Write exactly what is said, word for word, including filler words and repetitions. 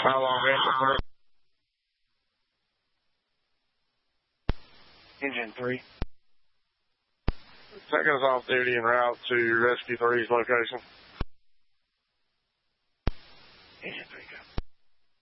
How long engine, sir? Engine three. Taking us off duty en route to Rescue three's location. Engine three.